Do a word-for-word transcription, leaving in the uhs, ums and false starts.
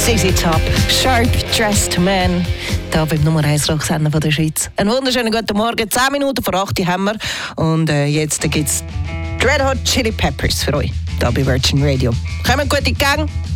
Z Z Top, Sharp Dressed Man, hier beim Nummer eins Rocksender von der Schweiz. Einen wunderschönen guten Morgen, zehn Minuten vor acht haben wir und äh, jetzt gibt es Red Hot Chili Peppers für euch, hier bei Virgin Radio. Kommt gut in die Gang.